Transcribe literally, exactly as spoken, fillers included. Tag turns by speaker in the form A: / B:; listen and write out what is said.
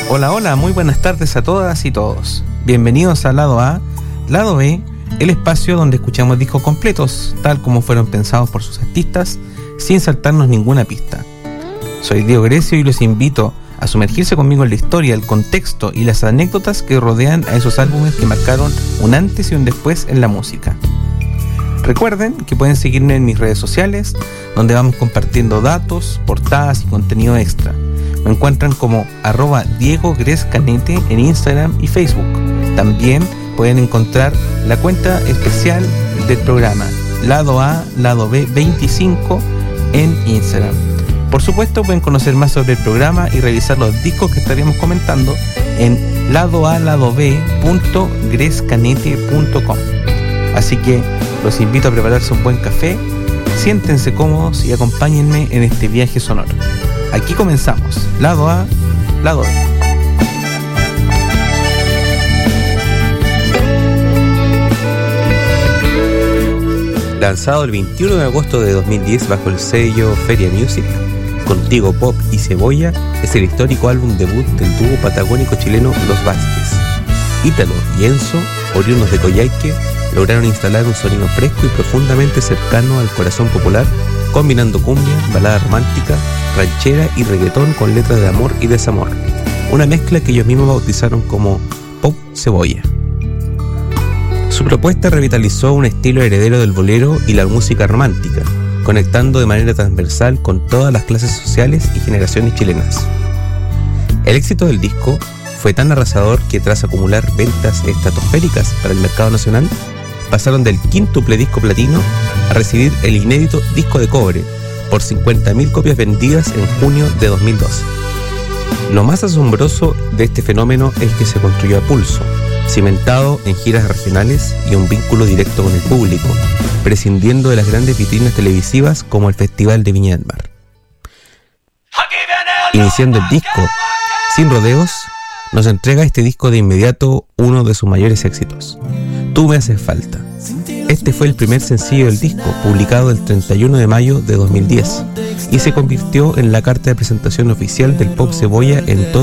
A: Hola, hola, muy buenas tardes a todas y todos. Bienvenidos a Lado A, Lado B, el espacio donde escuchamos discos completos, tal como fueron pensados por sus artistas, sin saltarnos ninguna pista. Soy Diego Grecio y los invito a sumergirse conmigo en la historia, el contexto y las anécdotas que rodean a esos álbumes que marcaron un antes y un después en la música. Recuerden que pueden seguirme en mis redes sociales, donde vamos compartiendo datos, portadas y contenido extra. Me encuentran como arroba Diego Gres Canete en Instagram y Facebook. También pueden encontrar la cuenta especial del programa Lado A, Lado B veinticinco en Instagram. Por supuesto, pueden conocer más sobre el programa y revisar los discos que estaremos comentando en ladoaladob punto grescanete punto com. Así que los invito a prepararse un buen café, siéntense cómodos y acompáñenme en este viaje sonoro. Aquí comenzamos, Lado A, Lado B.
B: Lanzado el veintiuno de agosto de dos mil diez bajo el sello Feria Music, Contigo Pop y Cebolla es el histórico álbum debut del dúo patagónico chileno Los Vázquez. Ítalo y Enzo, oriundos de Coyhaique, lograron instalar un sonido fresco y profundamente cercano al corazón popular, combinando cumbia, balada romántica, ranchera y reggaetón con letras de amor y desamor. Una mezcla que ellos mismos bautizaron como Pop Cebolla. Su propuesta revitalizó un estilo heredero del bolero y la música romántica, conectando de manera transversal con todas las clases sociales y generaciones chilenas. El éxito del disco fue tan arrasador que tras acumular ventas estratosféricas para el mercado nacional, pasaron del quíntuple disco platino a recibir el inédito disco de cobre por cincuenta mil copias vendidas en junio de dos mil doce. Lo más asombroso de este fenómeno es que se construyó a pulso, cimentado en giras regionales y un vínculo directo con el público, prescindiendo de las grandes vitrinas televisivas como el Festival de Viña del Mar. Iniciando el disco, sin rodeos, nos entrega este disco de inmediato uno de sus mayores éxitos, Tú me haces falta. Este fue el primer sencillo del disco, publicado el treinta y uno de mayo de dos mil diez, y se convirtió en la carta de presentación oficial del Pop Cebolla en todo